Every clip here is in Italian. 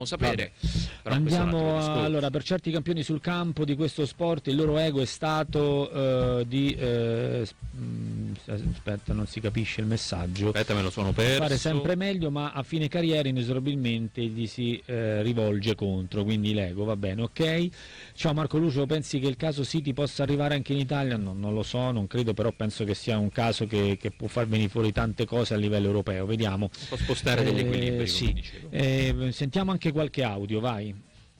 sapere. Però andiamo allora, per certi campioni sul campo di questo sport il loro ego è stato aspetta, non si capisce il messaggio. Aspetta, me lo sono perso. Fare sempre meglio, ma a fine carriera inesorabilmente gli si rivolge contro, quindi l'ego, va bene, ok. Ciao Marco Lucio, pensi che il caso City possa arrivare anche in Italia? No, non lo so, non credo, però penso che sia un caso che può far venire fuori tante cose a livello europeo, vediamo. Può spostare degli equilibri, sì. Sentiamo anche qualche audio, vai.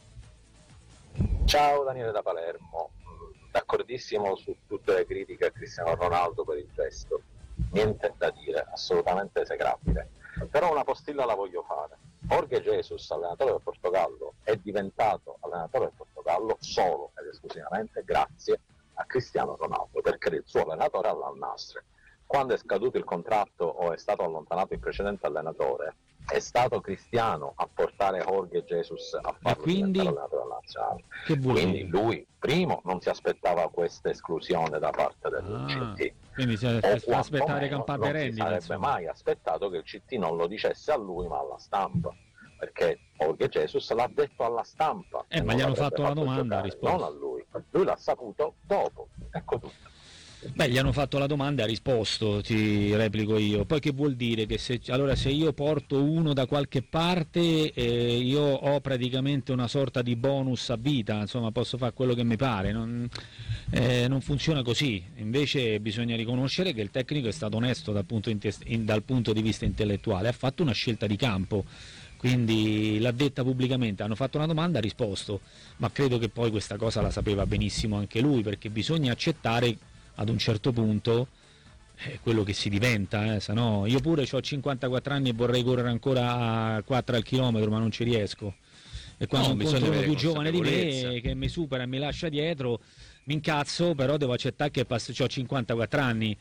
Ciao Daniele da Palermo, d'accordissimo su tutte le critiche a Cristiano Ronaldo per il gesto, niente da dire, assolutamente esecrabile, però una postilla la voglio fare. Jorge Jesus, allenatore del Portogallo, è diventato allenatore del Portogallo solo ed esclusivamente grazie a Cristiano Ronaldo, perché il suo allenatore è all'Al-Nassr. Quando è scaduto il contratto o è stato allontanato il precedente allenatore, è stato Cristiano a portare Jorge Jesus a farlo diventare allenatore nazionale. Quindi lui, primo, non si aspettava questa esclusione da parte del CT. Quindi si aspettare campate rendite. Non si sarebbe mai aspettato che il CT non lo dicesse a lui ma alla stampa, perché Jorge Jesus l'ha detto alla stampa. Ma gli hanno fatto la domanda, ha risposto. Non a lui l'ha saputo dopo, ecco tutto. Beh, gli hanno fatto la domanda e ha risposto, ti replico io. Poi che vuol dire? Che se io porto uno da qualche parte io ho praticamente una sorta di bonus a vita, insomma posso fare quello che mi pare, non funziona così. Invece bisogna riconoscere che il tecnico è stato onesto dal punto di vista intellettuale, ha fatto una scelta di campo, quindi l'ha detta pubblicamente, hanno fatto una domanda, ha risposto, ma credo che poi questa cosa la sapeva benissimo anche lui, perché bisogna accettare ad un certo punto quello che si diventa, se no io pure ho 54 anni e vorrei correre ancora a 4 al chilometro, ma non ci riesco, e quando incontro uno più giovane di me che mi supera e mi lascia dietro mi incazzo, però devo accettare che ho 54 anni.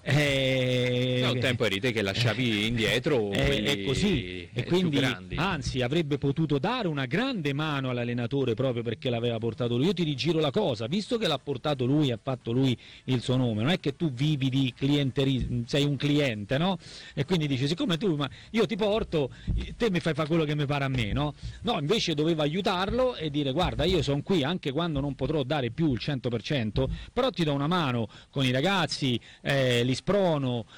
Un tempo eri te che lasciavi indietro è così, e quindi anzi avrebbe potuto dare una grande mano all'allenatore proprio perché l'aveva portato lui. Io ti rigiro la cosa, visto che l'ha portato lui, ha fatto lui il suo nome, non è che tu vivi di clientelismo, sei un cliente, no? E quindi dici, siccome tu, ma io ti porto, te mi fai fare quello che mi pare a me, no? No, invece doveva aiutarlo e dire, guarda, io sono qui anche quando non potrò dare più il 100%, però ti do una mano con i ragazzi, li sprono,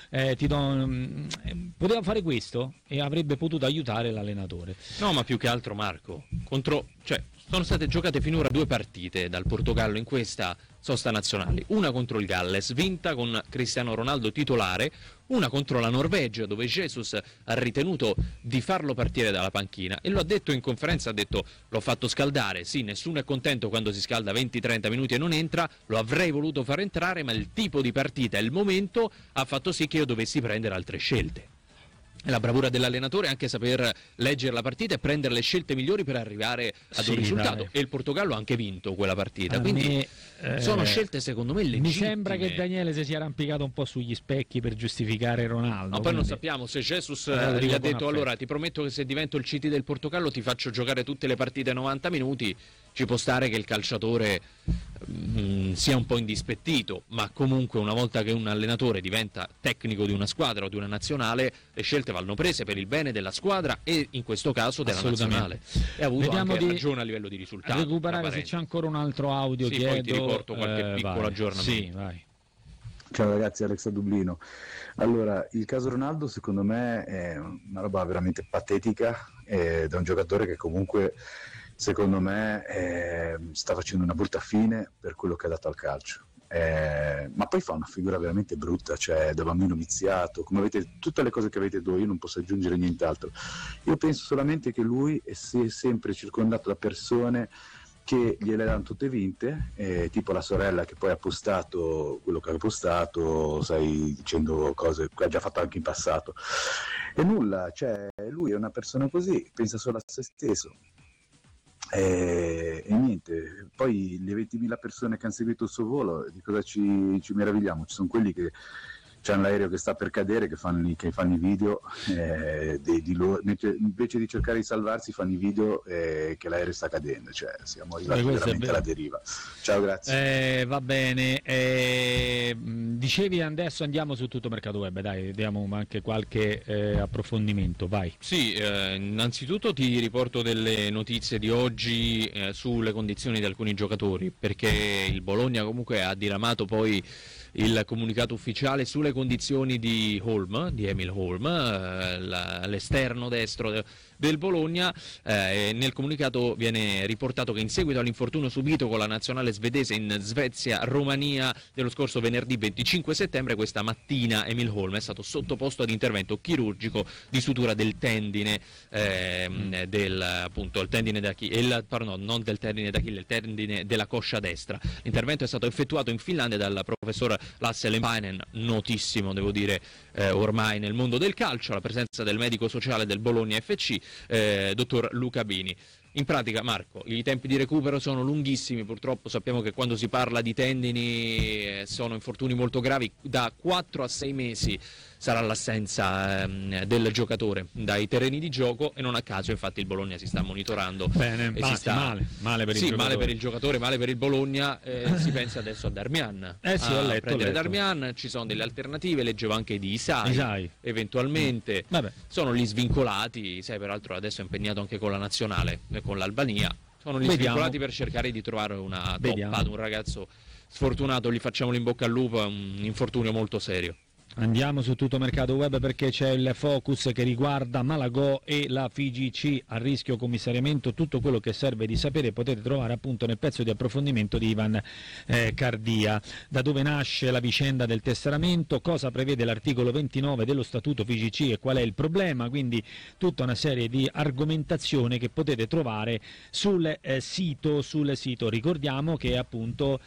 poteva fare questo e avrebbe potuto aiutare l'allenatore. No, ma più che altro, Marco, sono state giocate finora 2 partite dal Portogallo in questa sosta nazionale, una contro il Galles vinta con Cristiano Ronaldo titolare, una contro la Norvegia dove Jesus ha ritenuto di farlo partire dalla panchina e lo ha detto in conferenza, ha detto l'ho fatto scaldare, sì, nessuno è contento quando si scalda 20-30 minuti e non entra, lo avrei voluto far entrare, ma il tipo di partita e il momento ha fatto sì che io dovessi prendere altre scelte. La bravura dell'allenatore è anche saper leggere la partita e prendere le scelte migliori per arrivare ad un risultato, e il Portogallo ha anche vinto quella partita, quindi sono scelte secondo me legittime. Mi sembra che Daniele si sia arrampicato un po' sugli specchi per giustificare Ronaldo, ma poi non sappiamo se Jesus gli ha detto allora ti prometto che se divento il CT del Portogallo ti faccio giocare tutte le partite 90 minuti, ci può stare che il calciatore sia un po' indispettito, ma comunque una volta che un allenatore diventa tecnico di una squadra o di una nazionale, le scelte vanno prese per il bene della squadra e in questo caso della nazionale, e ha avuto anche ragione a livello di risultato. Recuperare se c'è ancora un altro audio, chiedo, poi ti riporto qualche piccolo aggiornamento. Sì, vai. Ciao ragazzi, Alex da Dublino. Allora, il caso Ronaldo secondo me è una roba veramente patetica, da un giocatore che comunque secondo me sta facendo una brutta fine per quello che ha dato al calcio, ma poi fa una figura veramente brutta, cioè da bambino viziato, come avete tutte le cose che avete detto, io non posso aggiungere nient'altro. Io penso solamente che lui si è sempre circondato da persone che gliele danno tutte vinte, tipo la sorella che poi ha postato quello che ha postato, sai, dicendo cose che ha già fatto anche in passato, e nulla, cioè lui è una persona così, pensa solo a se stesso. E niente, poi le 20.000 persone che hanno seguito il suo volo, di cosa ci meravigliamo? Ci sono quelli che c'è un aereo che sta per cadere, che fanno i video di loro, invece di cercare di salvarsi fanno i video che l'aereo sta cadendo, cioè siamo arrivati veramente alla deriva. Ciao, grazie. Va bene, dicevi adesso andiamo su Tutto Mercato Web, dai, diamo anche qualche approfondimento, vai. Sì, innanzitutto ti riporto delle notizie di oggi sulle condizioni di alcuni giocatori, perché il Bologna comunque ha diramato poi il comunicato ufficiale sulle condizioni di Emil Holm, l'esterno destro del Bologna. Nel comunicato viene riportato che in seguito all'infortunio subito con la nazionale svedese in Svezia-Romania dello scorso venerdì 25 settembre, questa mattina Emil Holm è stato sottoposto ad intervento chirurgico di sutura del tendine il tendine d'Achille, non del tendine d'Achille, il tendine della coscia destra. L'intervento è stato effettuato in Finlandia dal professor Lasse Lempäinen, notissimo devo dire ormai nel mondo del calcio, alla presenza del medico sociale del Bologna FC, dottor Luca Bini. In pratica, Marco, i tempi di recupero sono lunghissimi, purtroppo sappiamo che quando si parla di tendini sono infortuni molto gravi, da 4 a 6 mesi sarà l'assenza del giocatore dai terreni di gioco, e non a caso infatti il Bologna si sta monitorando. Bene, male per il giocatore. Male per il giocatore, male per il Bologna. Si pensa adesso a Darmian, ho letto. Darmian. Ci sono delle alternative, leggevo anche di Isai. Eventualmente. Sono gli svincolati. Sai, peraltro adesso è impegnato anche con la nazionale, con l'Albania. Sono gli svincolati per cercare di trovare una toppa ad un ragazzo sfortunato. Gli facciamo l'in bocca al lupo, è un infortunio molto serio. Andiamo su Tutto Mercato Web perché c'è il focus che riguarda Malagò e la FIGC, a rischio commissariamento. Tutto quello che serve di sapere potete trovare appunto nel pezzo di approfondimento di Ivan Cardia. Da dove nasce la vicenda del tesseramento, cosa prevede l'articolo 29 dello statuto FIGC e qual è il problema, quindi tutta una serie di argomentazioni che potete trovare sul sito. Ricordiamo che appunto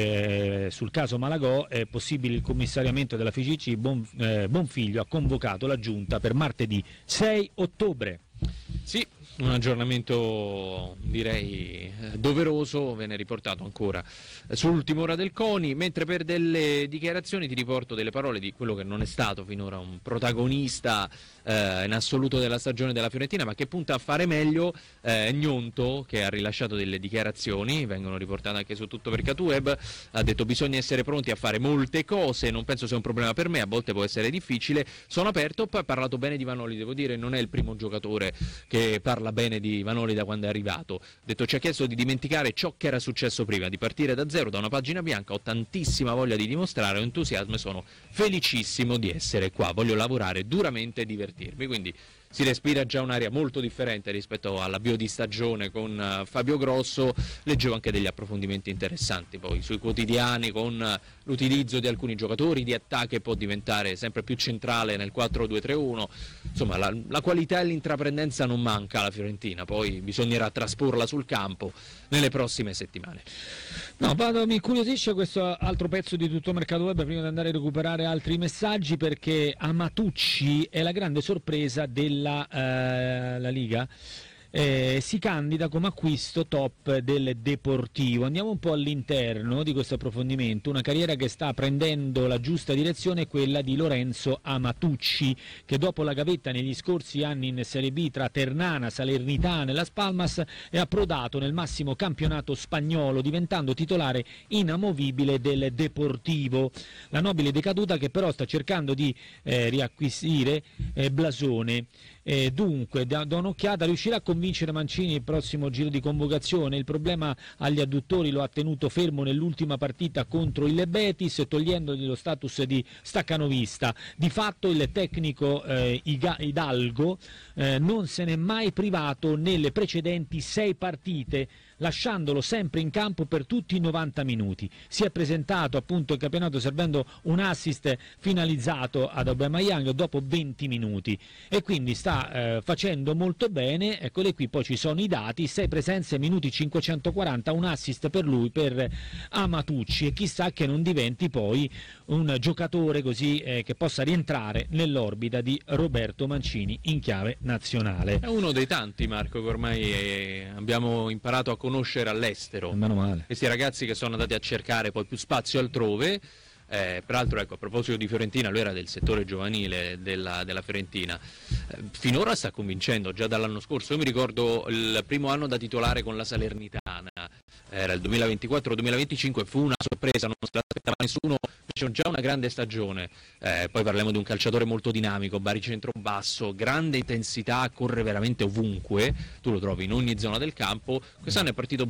sul caso Malagò è possibile il commissariamento della FIGC. Bonfiglio ha convocato la giunta per martedì 6 ottobre. Sì, un aggiornamento direi doveroso, viene riportato ancora sull'ultima ora del CONI, mentre per delle dichiarazioni ti riporto delle parole di quello che non è stato finora un protagonista in assoluto della stagione della Fiorentina, ma che punta a fare meglio. Gnonto, che ha rilasciato delle dichiarazioni, vengono riportate anche su Tutto Mercato Web, ha detto: bisogna essere pronti a fare molte cose, non penso sia un problema per me, a volte può essere difficile, sono aperto. Poi ha parlato bene di Vanoli, devo dire non è il primo giocatore che parla bene di Vanoli da quando è arrivato. Ha detto: ci ha chiesto di dimenticare ciò che era successo prima, di partire da zero, da una pagina bianca, ho tantissima voglia di dimostrare, ho entusiasmo e sono felicissimo di essere qua, voglio lavorare duramente e divertirmi. Quindi si respira già un'aria molto differente rispetto all'avvio di stagione con Fabio Grosso. Leggevo anche degli approfondimenti interessanti poi sui quotidiani, con l'utilizzo di alcuni giocatori di attacco che può diventare sempre più centrale nel 4-2-3-1. Insomma, la qualità e l'intraprendenza non manca alla Fiorentina, poi bisognerà trasporla sul campo nelle prossime settimane. Mi incuriosisce questo altro pezzo di Tutto Mercato Web prima di andare a recuperare altri messaggi, perché Amatucci è la grande sorpresa della la Liga. Si candida come acquisto top del Deportivo. Andiamo un po' all'interno di questo approfondimento. Una carriera che sta prendendo la giusta direzione è quella di Lorenzo Amatucci, che dopo la gavetta negli scorsi anni in Serie B tra Ternana, Salernitana e Las Palmas è approdato nel massimo campionato spagnolo, diventando titolare inamovibile del Deportivo. La nobile decaduta che però sta cercando di riacquisire blasone. Dunque da un'occhiata riuscirà a convincere Mancini il prossimo giro di convocazione. Il problema agli adduttori lo ha tenuto fermo nell'ultima partita contro il Betis, togliendogli lo status di staccanovista. Di fatto il tecnico Hidalgo non se n'è mai privato nelle precedenti 6 partite, lasciandolo sempre in campo per tutti i 90 minuti. Si è presentato appunto in campionato servendo un assist finalizzato ad Aubameyang dopo 20 minuti e quindi sta facendo molto bene. Eccole qui, poi ci sono i dati: 6 presenze, minuti 540, un assist per lui, per Amatucci, e chissà che non diventi poi un giocatore così che possa rientrare nell'orbita di Roberto Mancini in chiave nazionale. È uno dei tanti, Marco, che ormai abbiamo imparato a conoscere all'estero. Meno male. Questi ragazzi che sono andati a cercare poi più spazio altrove. Peraltro, ecco, a proposito di Fiorentina, lui era del settore giovanile della Fiorentina. Finora sta convincendo, già dall'anno scorso. Io mi ricordo il primo anno da titolare con la Salernitana, era il 2024-2025, fu una sorpresa, non se l'aspettava nessuno, fece già una grande stagione. Poi parliamo di un calciatore molto dinamico, baricentro basso, grande intensità, corre veramente ovunque, tu lo trovi in ogni zona del campo. Quest'anno è partito